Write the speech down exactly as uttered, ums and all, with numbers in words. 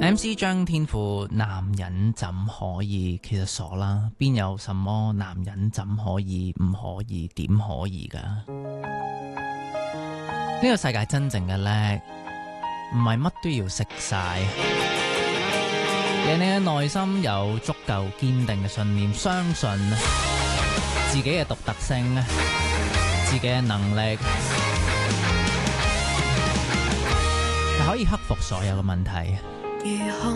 M C 張天賦，男人怎可以？其實傻啦，邊有什麼男人怎可以唔可以？點可以㗎？呢個世界真正嘅叻，唔係乜都要識晒。你嘅內心有足夠堅定嘅信念，相信自己嘅獨特性，自己嘅能力，係可以克服所有嘅問題。